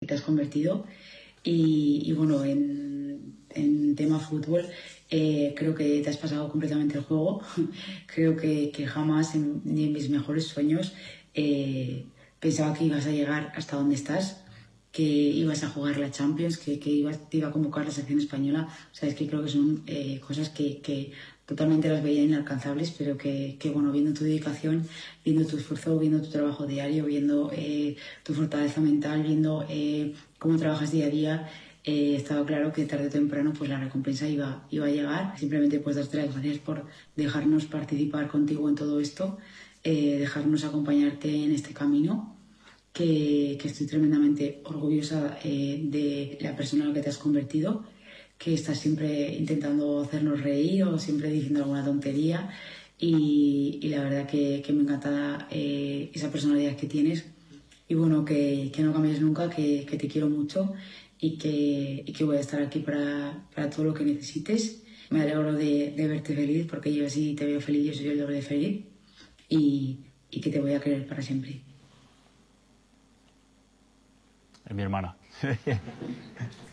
te has convertido. Y bueno, en tema fútbol, creo que te has pasado completamente el juego. Creo que jamás ni en mis mejores sueños pensaba que ibas a llegar hasta donde estás, que ibas a jugar la Champions, que te iba a convocar la selección española. O sea, es que creo que son cosas que totalmente las veía inalcanzables, pero que bueno, viendo tu dedicación, viendo tu esfuerzo, viendo tu trabajo diario, viendo tu fortaleza mental, viendo cómo trabajas día a día, estaba claro que tarde o temprano pues la recompensa iba a llegar. Simplemente pues darte las gracias por dejarnos participar contigo en todo esto, dejarnos acompañarte en este camino, que estoy tremendamente orgullosa de la persona en la que te has convertido, que estás siempre intentando hacernos reír o siempre diciendo alguna tontería, y la verdad que me encanta esa personalidad que tienes. Y bueno, que no cambies nunca, que te quiero mucho y que voy a estar aquí para todo lo que necesites. Me alegro de verte feliz, porque yo así te veo feliz, yo soy el doble de feliz, y que te voy a querer para siempre. Es mi hermana.